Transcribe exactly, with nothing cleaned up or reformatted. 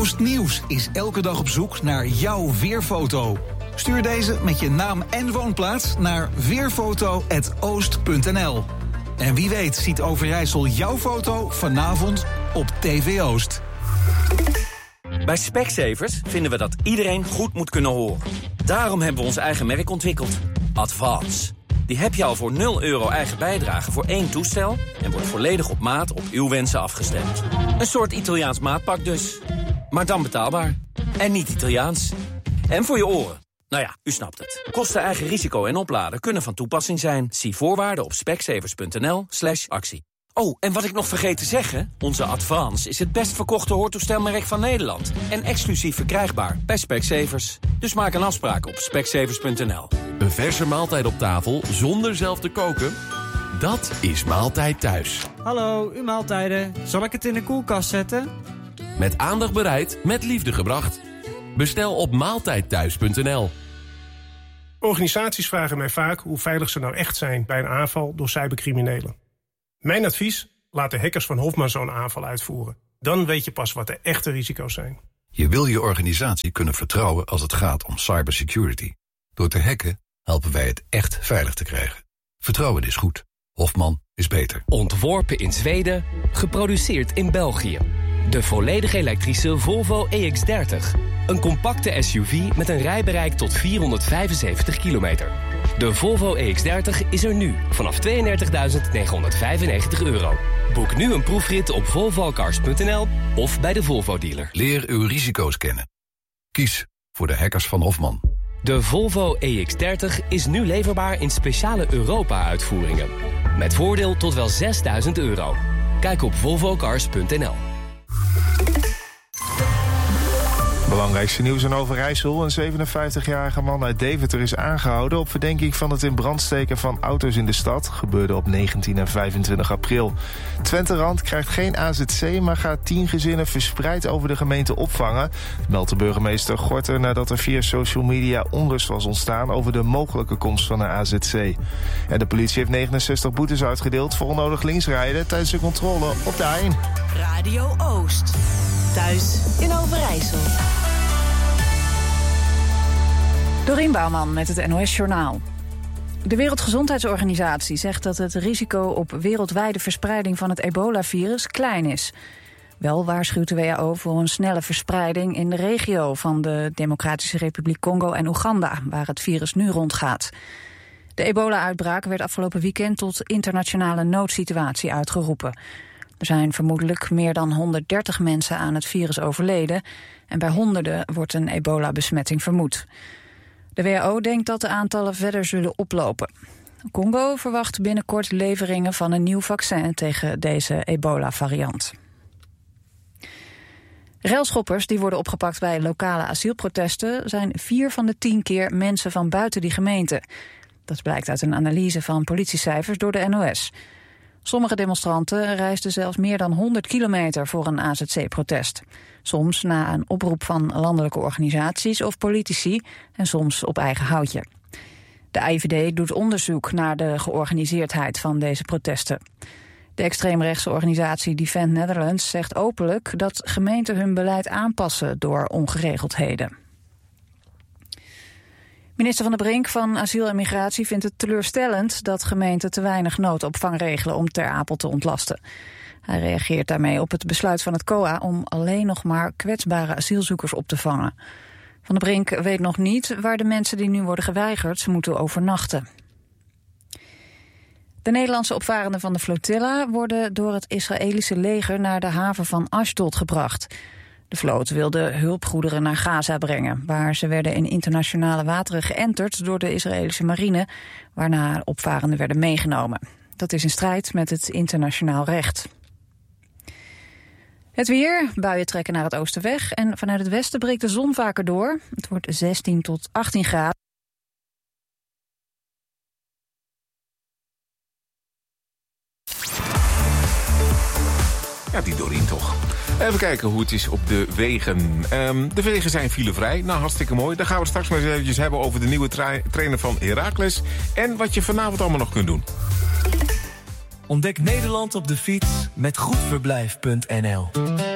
Oost Nieuws is elke dag op zoek naar jouw weerfoto. Stuur deze met je naam en woonplaats naar weerfoto at oost punt n l. En wie weet ziet Overijssel jouw foto vanavond op T V Oost. Bij Specsavers vinden we dat iedereen goed moet kunnen horen. Daarom hebben we ons eigen merk ontwikkeld. Advance. Die heb je al voor nul euro eigen bijdrage voor één toestel en wordt volledig op maat op uw wensen afgestemd. Een soort Italiaans maatpak dus. Maar dan betaalbaar. En niet Italiaans. En voor je oren. Nou ja, u snapt het. Kosten, eigen risico en opladen kunnen van toepassing zijn. Zie voorwaarden op specsavers punt n l slash actie. Oh, en wat ik nog vergeet te zeggen, onze Advance is het best verkochte hoortoestelmerk van Nederland. En exclusief verkrijgbaar bij Specsavers. Dus maak een afspraak op specsavers punt n l. Een verse maaltijd op tafel zonder zelf te koken? Dat is Maaltijd Thuis. Hallo, uw maaltijden. Zal ik het in de koelkast zetten? Met aandacht bereid, met liefde gebracht. Bestel op maaltijdthuis punt n l. Organisaties vragen mij vaak hoe veilig ze nou echt zijn bij een aanval door cybercriminelen. Mijn advies? Laat de hackers van Hofman zo'n aanval uitvoeren. Dan weet je pas wat de echte risico's zijn. Je wil je organisatie kunnen vertrouwen als het gaat om cybersecurity. Door te hacken helpen wij het echt veilig te krijgen. Vertrouwen is goed. Hofman is beter. Ontworpen in Zweden, geproduceerd in België. De volledig elektrische Volvo E X dertig. Een compacte S U V met een rijbereik tot vierhonderdvijfenzeventig kilometer. De Volvo E X dertig is er nu vanaf tweeëndertigduizend negenhonderdvijfennegentig euro. Boek nu een proefrit op volvo cars punt n l of bij de Volvo dealer. Leer uw risico's kennen. Kies voor de hackers van Hofman. De Volvo E X dertig is nu leverbaar in speciale Europa-uitvoeringen. Met voordeel tot wel zesduizend euro. Kijk op volvo cars punt n l. Belangrijkste nieuws in Overijssel. Een zevenenvijftigjarige man uit Deventer is aangehouden op verdenking van het in brand steken van auto's in de stad. Gebeurde op negentien en vijfentwintig april. Twenterand krijgt geen A Z C, maar gaat tien gezinnen verspreid over de gemeente opvangen. Meldt de burgemeester Gorter nadat er via social media onrust was ontstaan over de mogelijke komst van een A Z C. En de politie heeft negenenzestig boetes uitgedeeld voor onnodig linksrijden tijdens de controle op de A één. Radio Oost. Thuis in Overijssel. Dorien Bouwman met het N O S Journaal. De Wereldgezondheidsorganisatie zegt dat het risico op wereldwijde verspreiding van het ebola-virus klein is. Wel waarschuwt de W H O voor een snelle verspreiding in de regio van de Democratische Republiek Congo en Oeganda, waar het virus nu rondgaat. De ebola-uitbraak werd afgelopen weekend tot internationale noodsituatie uitgeroepen. Er zijn vermoedelijk meer dan honderddertig mensen aan het virus overleden en bij honderden wordt een ebola-besmetting vermoed. De W H O denkt dat de aantallen verder zullen oplopen. Congo verwacht binnenkort leveringen van een nieuw vaccin tegen deze ebola-variant. Railschoppers die worden opgepakt bij lokale asielprotesten zijn vier van de tien keer mensen van buiten die gemeente. Dat blijkt uit een analyse van politiecijfers door de N O S. Sommige demonstranten reisden zelfs meer dan honderd kilometer voor een A Z C-protest. Soms na een oproep van landelijke organisaties of politici en soms op eigen houtje. De A I V D doet onderzoek naar de georganiseerdheid van deze protesten. De extreemrechtse organisatie Defend Netherlands zegt openlijk dat gemeenten hun beleid aanpassen door ongeregeldheden. Minister Van der Brink van Asiel en Migratie vindt het teleurstellend dat gemeenten te weinig noodopvang regelen om Ter Apel te ontlasten. Hij reageert daarmee op het besluit van het C O A om alleen nog maar kwetsbare asielzoekers op te vangen. Van der Brink weet nog niet waar de mensen die nu worden geweigerd moeten overnachten. De Nederlandse opvarenden van de flotilla worden door het Israëlische leger naar de haven van Ashdod gebracht. De vloot wilde hulpgoederen naar Gaza brengen, waar ze werden in internationale wateren geënterd door de Israëlische marine, waarna opvarenden werden meegenomen. Dat is in strijd met het internationaal recht. Het weer, buien trekken naar het oosten weg en vanuit het westen breekt de zon vaker door. Het wordt zestien tot achttien graden. Ja, die Dorien toch. Even kijken hoe het is op de wegen. Um, de wegen zijn filevrij. Nou, hartstikke mooi. Dan gaan we het straks maar eens eventjes hebben over de nieuwe tra- trainer van Heracles. En wat je vanavond allemaal nog kunt doen. Ontdek Nederland op de fiets met goedverblijf punt n l.